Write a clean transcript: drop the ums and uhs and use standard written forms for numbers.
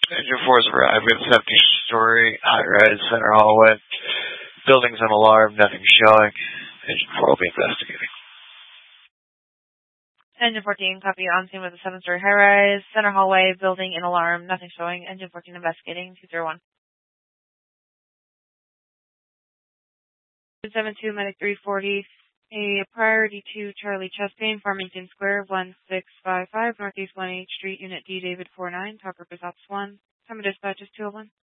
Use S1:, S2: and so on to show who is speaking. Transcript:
S1: Engine 4's arrived with 70-story high-rise center hallway. Building's on alarm, nothing showing. Engine 4 will be investigating.
S2: Engine 14, copy on scene with a 7-story high-rise, center hallway, building in alarm, nothing showing. Engine 14 investigating, 201. 272, medic 340, a priority to Charlie chest pain, Farmington Square, 1655, Northeast 1 H Street, Unit D, David 49, top purpose ops 1. Time of dispatch is 201.